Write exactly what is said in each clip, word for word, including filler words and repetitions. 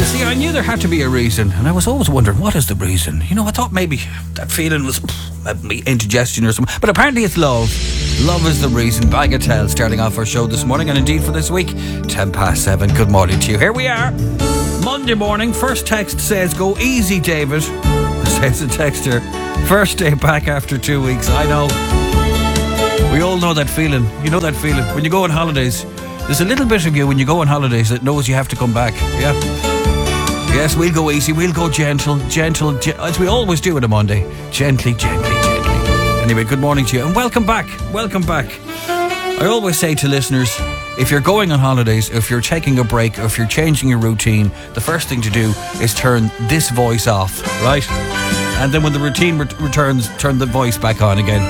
See, I knew there had to be a reason, and I was always wondering, what is the reason? You know, I thought maybe that feeling was pff, indigestion or something, but apparently it's love. Love is the reason. Bagatelle starting off our show this morning, and indeed for this week, ten past seven. Good morning to you. Here we are, Monday morning. First text says, go easy, David. Says a texter. First day back after two weeks. I know. We all know that feeling. You know that feeling. When you go on holidays, there's a little bit of you when you go on holidays that knows you have to come back. Yeah. Yes, we'll go easy, we'll go gentle, gentle, ge- as we always do on a Monday. Gently, gently, gently. Anyway, good morning to you and welcome back, welcome back. I always say to listeners, if you're going on holidays, if you're taking a break, or if you're changing your routine, the first thing to do is turn this voice off, right? And then when the routine re- returns, turn the voice back on again.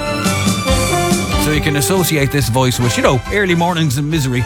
So you can associate this voice with, you know, early mornings and misery.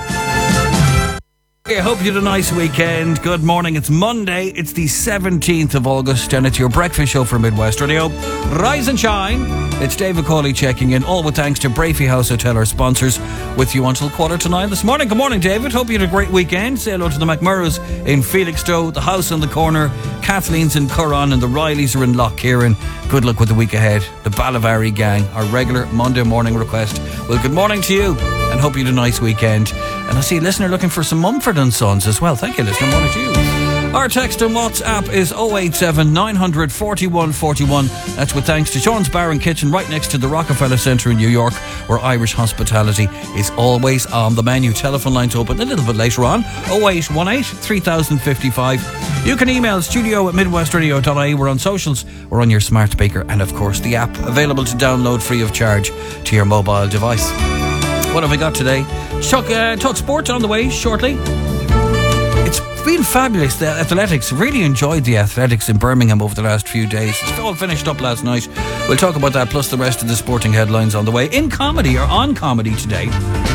I hope you had a nice weekend. Good morning. It's Monday. It's the seventeenth of August, and it's your breakfast show for Midwest Radio. Rise and shine. It's David Cawley checking in, all with thanks to Brafey House Hotel, our sponsors, with you until quarter to nine this morning. Good morning, David. Hope you had a great weekend. Say hello to the McMurrows in Felixstowe, the House on the Corner, Kathleen's in Curran, and the Rileys are in Lough Kieran. Good luck with the week ahead. The Balavari gang, our regular Monday morning request. Well, good morning to you, and hope you had a nice weekend. And I see a listener looking for some Mumford and Sons as well. Thank you, listener. Morning to you. Our text and WhatsApp is oh eight seven, nine hundred, forty-one forty-one. That's with thanks to Sean's Bar and Kitchen right next to the Rockefeller Centre in New York, where Irish hospitality is always on the menu. Telephone lines open a little bit later on. oh eight one eight, three thousand fifty-five. You can email studio at midwestradio dot I E. We're on socials, we're on your smart speaker, and of course the app available to download free of charge to your mobile device. What have we got today? Talk, uh, talk sports on the way shortly. It's been fabulous. The athletics, really enjoyed the athletics in Birmingham over the last few days. It's all finished up last night. We'll talk about that plus the rest of the sporting headlines on the way. In comedy, or on comedy today,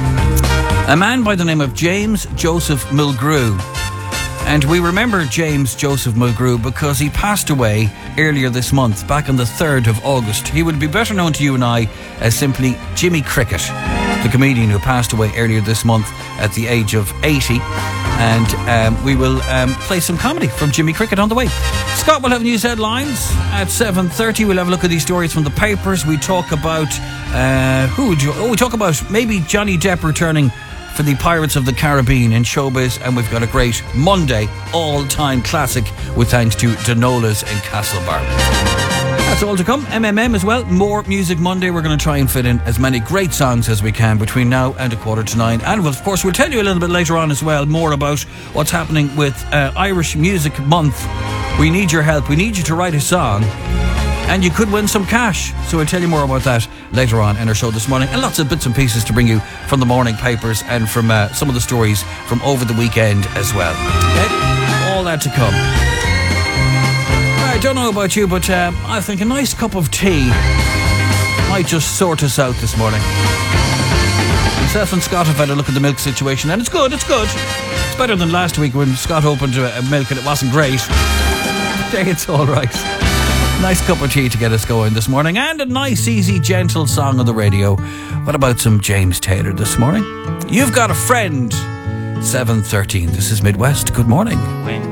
a man by the name of James Joseph Mulgrew. And we remember James Joseph Mulgrew because he passed away earlier this month, back on the third of August. He would be better known to you and I as simply Jimmy Cricket, the comedian who passed away earlier this month at the age of eighty. And um, we will um, play some comedy from Jimmy Cricket on the way. Scott will have news headlines at seven thirty. We'll have a look at these stories from the papers. We talk about uh, who would you, oh, we talk about maybe Johnny Depp returning for the Pirates of the Caribbean in showbiz, and we've got a great Monday all-time classic with thanks to Denola's in Castlebar. That's all to come. M M M as well. More Music Monday. We're going to try and fit in as many great songs as we can between now and a quarter to nine. And of course, we'll tell you a little bit later on as well more about what's happening with uh, Irish Music Month. We need your help. We need you to write a song, and you could win some cash. So we'll tell you more about that later on in our show this morning. And lots of bits and pieces to bring you from the morning papers and from uh, some of the stories from over the weekend as well. Okay? All that to come. I don't know about you, but um, I think a nice cup of tea might just sort us out this morning. Myself and Scott have had a look at the milk situation, and it's good, it's good. It's better than last week when Scott opened a, a milk and it wasn't great. Today it's all right. Nice cup of tea to get us going this morning, and a nice, easy, gentle song on the radio. What about some James Taylor this morning? You've Got a Friend. seven thirteen. This is Midwest. Good morning.